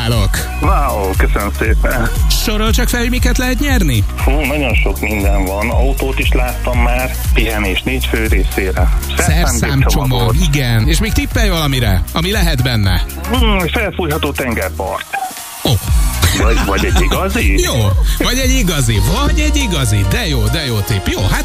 Gratulálok! Wow, köszönöm szépen. Sorol csak fel, hogy miket lehet nyerni? Nagyon sok minden van. Autót is láttam már, pihenés 4 fő részére. Szerszámcsomag, igen. És még tippelj valamire, ami lehet benne. Felfújható tengerpart. Ó. Vagy egy igazi? Jó, vagy egy igazi. De jó tipp. Jó, hát